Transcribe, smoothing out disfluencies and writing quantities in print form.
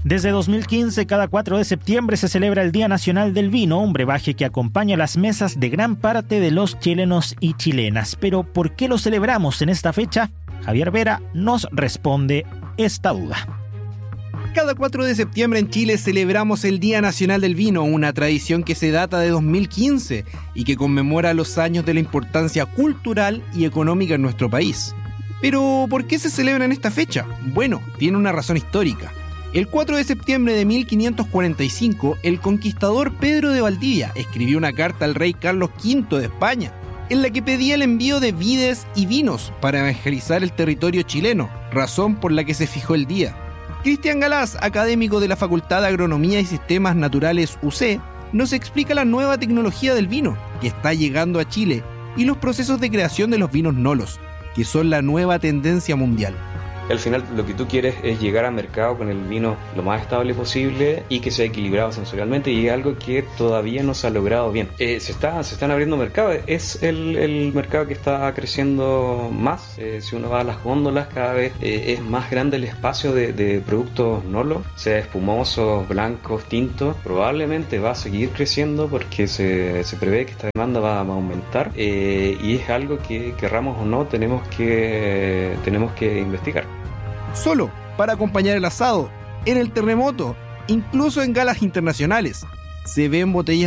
Desde 2015, cada 4 de septiembre se celebra el Día Nacional del Vino, un brebaje que acompaña las mesas de gran parte de los chilenos y chilenas. Pero, ¿por qué lo celebramos en esta fecha? Javier Vera nos responde esta duda. Cada 4 de septiembre en Chile celebramos el Día Nacional del Vino, una tradición que se data de 2015 y que conmemora los años de la importancia cultural y económica en nuestro país. Pero, ¿por qué se celebra en esta fecha? Bueno, tiene una razón histórica. El 4 de septiembre de 1545, el conquistador Pedro de Valdivia escribió una carta al rey Carlos V de España, en la que pedía el envío de vides y vinos para evangelizar el territorio chileno, razón por la que se fijó el día. Cristian Galaz, académico de la Facultad de Agronomía y Sistemas Naturales UC, nos explica la nueva tecnología del vino que está llegando a Chile y los procesos de creación de los vinos nolos, que son la nueva tendencia mundial. Al final lo que tú quieres es llegar al mercado con el vino lo más estable posible y que sea equilibrado sensorialmente, y es algo que todavía no se ha logrado bien. Se están abriendo mercados, es el mercado que está creciendo más. Si uno va a las góndolas, cada vez es más grande el espacio de productos nolos, sea espumosos, blancos, tintos. Probablemente va a seguir creciendo porque se prevé que esta demanda va a aumentar, y es algo que, querramos o no, tenemos que investigar. Solo para acompañar el asado, en el terremoto, incluso en galas internacionales, se ven botellas